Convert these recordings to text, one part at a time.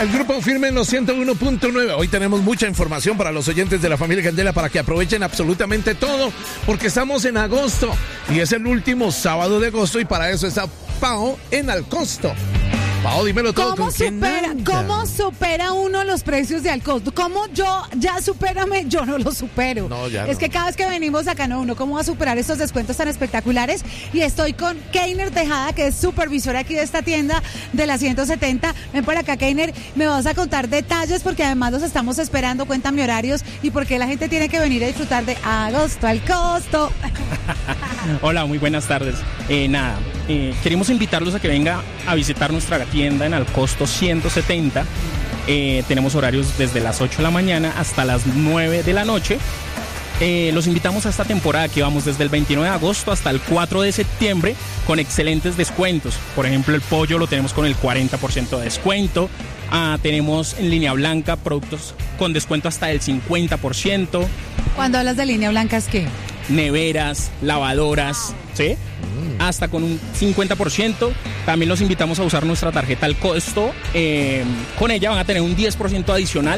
El Grupo Firme en los 101.9. Hoy tenemos mucha información para los oyentes de la familia Candela para que aprovechen absolutamente todo, porque estamos en agosto y es el último sábado de agosto y para eso está Pao en Alcosto. Pao, dímelo todo. ¿Cómo supera uno los precios de Alcosto? ¿Cómo supérame? Yo no lo supero. No, ya es no. que cada vez que venimos acá, uno cómo va a superar estos descuentos tan espectaculares. Y estoy con Keiner Tejada, que es supervisora aquí de esta tienda de la 170. Ven por acá, Keiner, me vas a contar detalles porque además los estamos esperando. Cuéntame horarios y por qué la gente tiene que venir a disfrutar de Agosto al Costo. Hola, muy buenas tardes. Queremos invitarlos a que venga a visitar nuestra tienda en Alcosto 170. Tenemos horarios desde las 8 de la mañana hasta las 9 de la noche. Los invitamos a esta temporada que vamos desde el 29 de agosto hasta el 4 de septiembre con excelentes descuentos. Por ejemplo, el pollo lo tenemos con el 40% de descuento. Tenemos en línea blanca productos con descuento hasta el 50%. Cuando hablas de línea blanca, ¿es qué? Neveras, lavadoras, ¿sí? Hasta con un 50%. También los invitamos a usar nuestra tarjeta al costo. Con ella van a tener un 10% adicional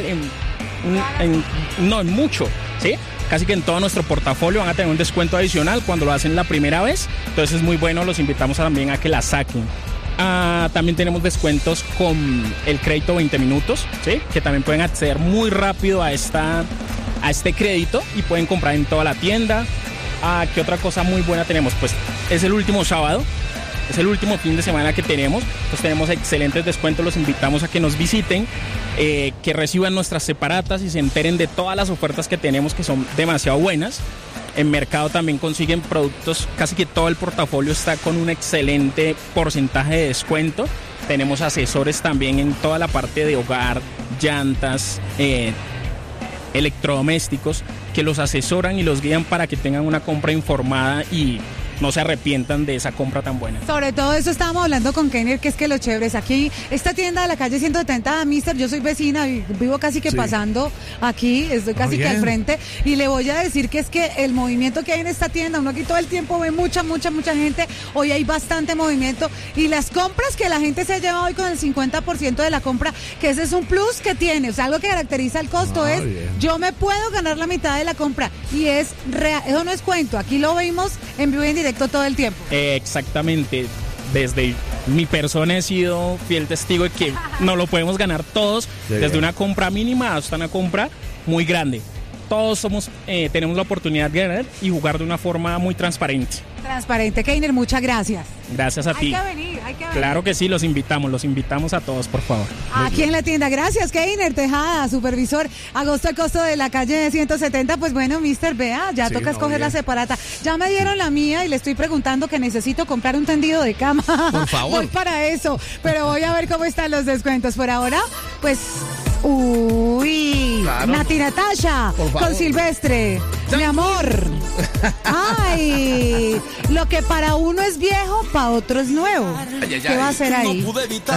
en mucho, ¿sí? Casi que en todo nuestro portafolio van a tener un descuento adicional cuando lo hacen la primera vez. Entonces es muy bueno, los invitamos también a que la saquen. También tenemos descuentos con el crédito 20 minutos, ¿sí? Que también pueden acceder muy rápido a este crédito y pueden comprar en toda la tienda. ¿Qué otra cosa muy buena tenemos? Pues es el último sábado, es el último fin de semana que tenemos, pues tenemos excelentes descuentos, los invitamos a que nos visiten, que reciban nuestras separatas y se enteren de todas las ofertas que tenemos que son demasiado buenas. En Mercado también consiguen productos, casi que todo el portafolio está con un excelente porcentaje de descuento. Tenemos asesores también en toda la parte de hogar, llantas, electrodomésticos, que los asesoran y los guían para que tengan una compra informada y no se arrepientan de esa compra tan buena. Sobre todo eso estábamos hablando con Keiner, que es que lo chévere es aquí, esta tienda de la calle 170, mister, yo soy vecina, vivo casi que pasando aquí, estoy casi que al frente, y le voy a decir que es que el movimiento que hay en esta tienda, uno aquí todo el tiempo ve mucha gente, hoy hay bastante movimiento, y las compras que la gente se lleva hoy con el 50% de la compra, que ese es un plus que tiene, o sea, algo que caracteriza el costo es, yo me puedo ganar la mitad de la compra, y es real, eso no es cuento, aquí lo vimos en vivo y en directo todo el tiempo. Exactamente, desde mi persona he sido fiel testigo de que no lo podemos ganar todos, desde una compra mínima hasta una compra muy grande. Todos tenemos la oportunidad de ganar y jugar de una forma muy transparente. Transparente, Keiner, muchas gracias. Gracias a ti. Hay que venir. Claro que sí, los invitamos a todos, por favor. Aquí en la tienda, gracias, Keiner Tejada, supervisor. Agosto al Costo de la calle 170, pues bueno, mister, vea, ya toca escoger la separata. Ya me dieron la mía y le estoy preguntando que necesito comprar un tendido de cama. Por favor. Voy para eso, pero voy a ver cómo están los descuentos. Por ahora, pues... Uy, claro. Nati Natasha con Silvestre, mi amor. Ay, lo que para uno es viejo, para otro es nuevo. ¿Qué va a hacer ahí?